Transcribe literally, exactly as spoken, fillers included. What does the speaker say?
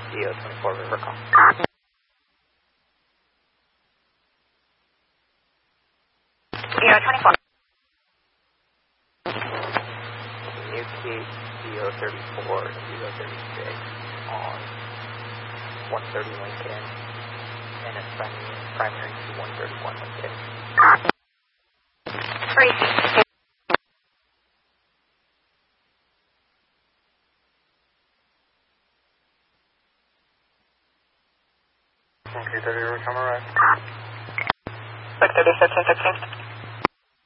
D O twenty-four River call. D O twenty-four. Communicate D O thirty-four and D O thirty-six on one thirty Lincoln and a primary, primary to one thirty-one Lincoln. Three. one K thirty, River, come around. six thirty-six and sixteen.